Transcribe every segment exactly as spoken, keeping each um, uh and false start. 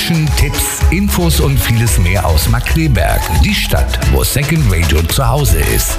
Menschen, Tipps, Infos und vieles mehr aus Markkleeberg, die Stadt, wo Second Radio zu Hause ist.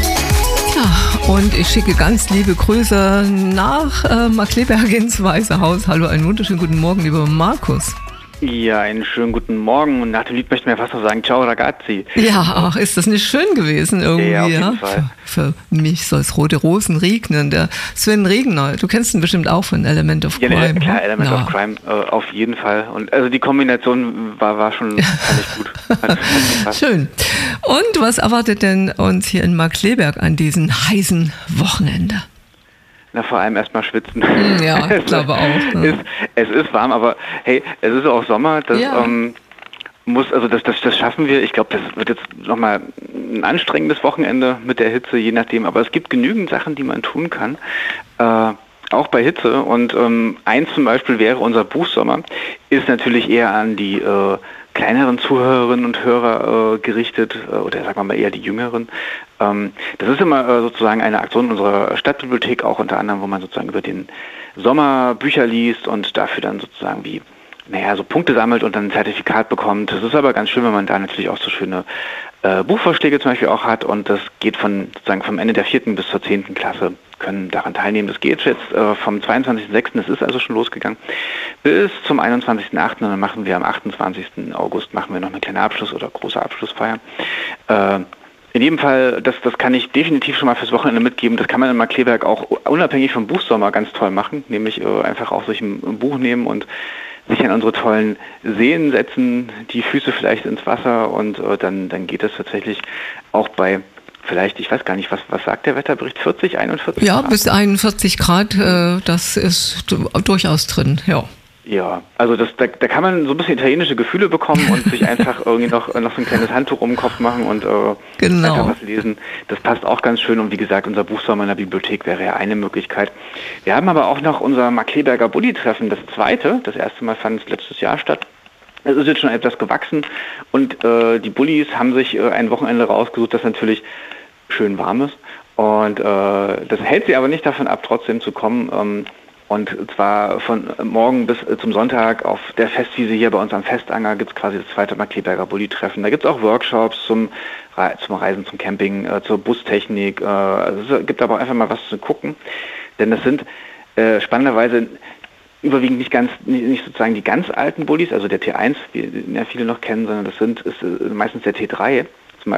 Ja, und ich schicke ganz liebe Grüße nach äh, Markkleeberg ins Weiße Haus. Hallo, einen wunderschönen guten Morgen, lieber Markus. Ja, einen schönen guten Morgen und nach dem Lied möchten wir fast noch sagen, ciao ragazzi. Ja, ach, ist das nicht schön gewesen irgendwie? Ja, auf jeden ja? Fall. Für, für mich soll es rote Rosen regnen. Der Sven Regner, du kennst ihn bestimmt auch von Element of Ja, Crime. ne, klar, Element ja. of Crime, äh, auf jeden Fall. Und also die Kombination war, war schon fand ich gut. Hat, hat Schön. Und was erwartet denn uns hier in Markkleeberg an diesem heißen Wochenende? Na, vor allem erstmal schwitzen. Ja, ich glaube auch. Ne? Es, es ist warm, aber hey, es ist auch Sommer. Das ja. ähm, muss, also das, das, das schaffen wir. Ich glaube, das wird jetzt nochmal ein anstrengendes Wochenende mit der Hitze, je nachdem. Aber es gibt genügend Sachen, die man tun kann. Äh, auch bei Hitze. Und ähm, eins zum Beispiel wäre unser Buchsommer, ist natürlich eher an die äh, kleineren Zuhörerinnen und Hörer äh, gerichtet, äh, oder sagen wir mal eher die Jüngeren. Ähm, das ist immer äh, sozusagen eine Aktion unserer Stadtbibliothek, auch unter anderem, wo man sozusagen über den Sommer Bücher liest und dafür dann sozusagen wie, naja, so Punkte sammelt und dann ein Zertifikat bekommt. Das ist aber ganz schön, wenn man da natürlich auch so schöne äh, Buchvorschläge zum Beispiel auch hat, und das geht von sozusagen vom Ende der vierten bis zur zehnten Klasse, können daran teilnehmen. Das geht jetzt äh, vom zweiundzwanzigsten sechsten, das ist also schon losgegangen, bis zum einundzwanzigsten achten und dann machen wir am achtundzwanzigsten August machen wir noch eine kleine Abschluss- oder große Abschlussfeier. Äh, in jedem Fall, das, das kann ich definitiv schon mal fürs Wochenende mitgeben, das kann man in Markkleeberg auch unabhängig vom Buchsommer ganz toll machen, nämlich äh, einfach auch sich ein, ein Buch nehmen und sich an unsere tollen Seen setzen, die Füße vielleicht ins Wasser, und äh, dann, dann geht das tatsächlich auch bei vielleicht, ich weiß gar nicht, was, was sagt der Wetterbericht, vierzig, einundvierzig Ja, Grad? bis einundvierzig Grad, äh, das ist durchaus drin, ja. Ja, also das, da, da kann man so ein bisschen italienische Gefühle bekommen und sich einfach irgendwie noch, noch so ein kleines Handtuch um den Kopf machen und äh, genau. einfach was lesen. Das passt auch ganz schön, und wie gesagt, unser Buchsommer in der Bibliothek wäre ja eine Möglichkeit. Wir haben aber auch noch unser Markkleeberger Bulli-Treffen, das zweite. Das erste Mal fand es letztes Jahr statt. Es ist jetzt schon etwas gewachsen, und äh, die Bullis haben sich äh, ein Wochenende rausgesucht, das natürlich schön warm ist. Und äh, das hält sie aber nicht davon ab, trotzdem zu kommen. Ähm, und zwar von morgen bis äh, zum Sonntag auf der Festwiese hier bei uns am Festanger gibt es quasi das zweite Markkleeberger Bulli-Treffen. Da gibt es auch Workshops zum, Re- zum Reisen, zum Camping, äh, zur Bustechnik. Äh, also es gibt aber auch einfach mal was zu gucken. Denn das sind äh, spannenderweise überwiegend nicht ganz, nicht sozusagen die ganz alten Bullis, also der T eins, wie ja viele noch kennen, sondern das sind ist meistens der T drei.